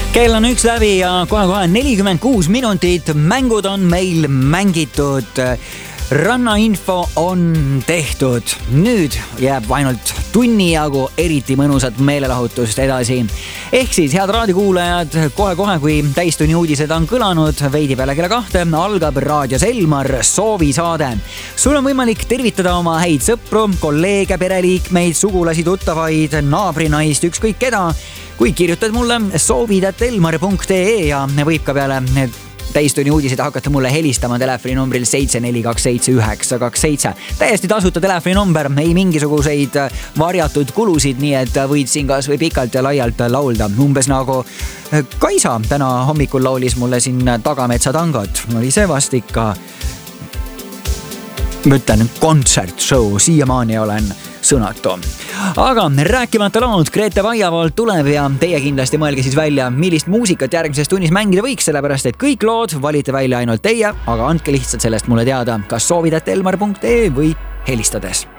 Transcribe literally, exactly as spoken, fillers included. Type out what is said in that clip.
Kell on üks läbi ja kohe-kohe nelikümmend kuus minutit. Mängud on meil mängitud. Rannainfo on tehtud. Nüüd jääb ainult tunni jagu eriti mõnusat meelelahutust edasi. Ehk siis, head raadiokuulajad, kohe-kohe, kui täistunni uudised on kõlanud, veidi peale kella kahte, algab Raadios Elmar soovisaade. Sul on võimalik tervitada oma häid sõpru, kolleege, pereliikmeid, sugulasi, tuttavaid, naabrinaist, ükskõik keda. Kui kirjutad mulle soovid at elmar punkt ee ja võib ka peale täistunni uudised hakata mulle helistama telefoninumbril seitse neli kaks seitse üheksa kaks seitse. Täiesti tasuta telefoninumber, ei mingisuguseid varjatud kulusid, nii et võid siin kas või pikalt ja laialt laulda. Umbes nagu Kaisa täna hommikul laulis mulle siin Tagametsa tangot. Oli see vast ikka, mõtlen, kontsertshow, siiamaani olen sõnatu. Aga rääkimata lood Grete Vaiavolt tuleb ja teie kindlasti mõelge siis välja, millist muusikat järgmises tunnis mängida võiks, sellepärast et kõik lood valite välja ainult teie, aga andke lihtsalt sellest mulle teada, kas soovid at elmar punkt ee või helistades.